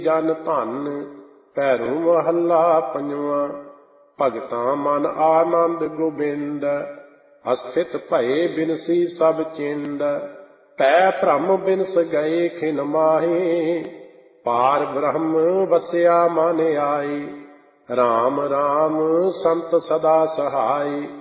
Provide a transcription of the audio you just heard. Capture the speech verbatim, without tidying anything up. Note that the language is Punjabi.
ਜਨ ਧਨ। ਭੈਰੋ ਮਹੱਲਾ ਪੰਜਵਾਂ। ਭਗਤਾਂ ਮਨ ਆਨੰਦ ਗੋਬਿੰਦ। ਅਸਥਿਤ ਭਏ ਬਿਨਸੀ ਸਭ ਚਿੰਦ। ਭੈ ਭ੍ਰਮ ਬਿਨਸ ਗਏ ਖਿਨ ਮਾਹੇ। ਪਾਰ ਬ੍ਰਹਮ ਵਸਿਆ ਮਨ ਆਈ। ਰਾਮ ਰਾਮ ਸੰਤ ਸਦਾ ਸਹਾਈ।